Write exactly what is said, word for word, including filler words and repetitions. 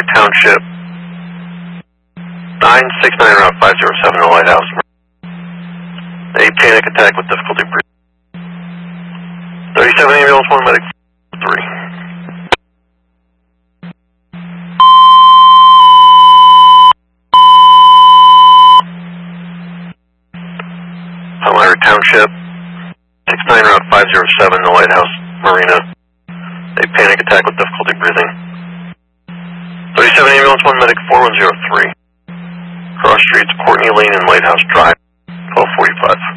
Township. nine six nine Route five zero seven, the Lighthouse. A panic attack with difficulty breathing. thirty-seven ambulance, one medic, three. Palmyra Township. six nine Route five zero seven, the Lighthouse Marina. A panic attack with difficulty breathing. thirty-seven ambulance, one medic, four one zero three. Cross streets, Courtney Lane and Lighthouse Drive, twelve forty-five.